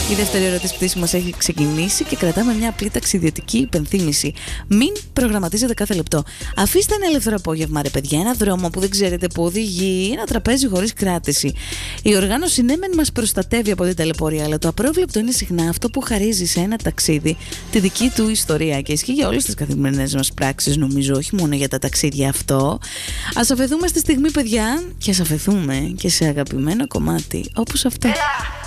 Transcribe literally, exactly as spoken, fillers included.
Η δεύτερη ερώτηση πτήση μας έχει ξεκινήσει και κρατάμε μια απλή ταξιδιωτική υπενθύμηση. Μην προγραμματίζετε κάθε λεπτό. Αφήστε ένα ελεύθερο απόγευμα, ρε παιδιά, ένα δρόμο που δεν ξέρετε που οδηγεί, ένα τραπέζι χωρίς κράτηση. Η οργάνωση ναι μεν μας προστατεύει από την ταλαιπωρία, αλλά το απρόβλεπτο είναι συχνά αυτό που χαρίζει σε ένα ταξίδι τη δική του ιστορία. Και ισχύει για όλες τις καθημερινές μας πράξεις, νομίζω, όχι μόνο για τα ταξίδια αυτό. Ας αφαιθούμε στη στιγμή, παιδιά, και ας αφαιθούμε και σε αγαπημένο κομμάτι όπως αυτό.